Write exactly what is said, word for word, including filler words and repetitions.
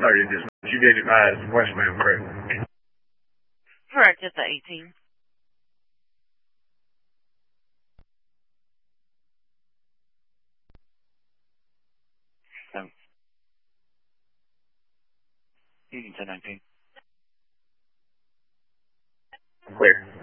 No, you just, you did it by voicemail, correct? Correct, it's the eighteen. Seven. eighteen to nineteen. Clear.